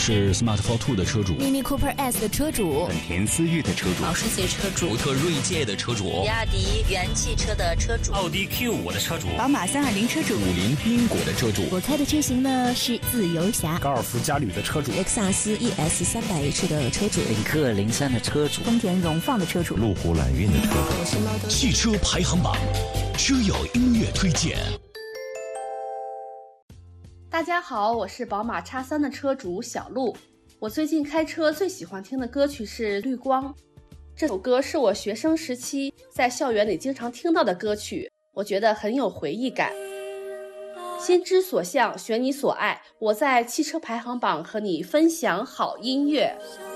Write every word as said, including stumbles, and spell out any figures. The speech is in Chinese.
是 Smart Fortwo 的车主， Mini Cooper S 的车主， 本田思域的车主， 保时捷车主， 福特锐界的车主， 比亚迪元汽车的车主， 奥迪 Q 五的车主， 宝马三二零车主， 五菱缤果的车主。 我开的车型呢是自由侠， 高尔夫嘉旅的车主， 雷克萨斯 E S 三百 H 的车主， 领克零三的车主， 丰田荣放的车主， 路虎揽运的车主。 汽车排行榜，车友音乐推荐。 大家好，我是宝马 X 三 的车主小鹿。我最近开车最喜欢听的歌曲是《绿光》，这首歌是我学生时期在校园里经常听到的歌曲，我觉得很有回忆感。心之所向，选你所爱，我在汽车排行榜和你分享好音乐。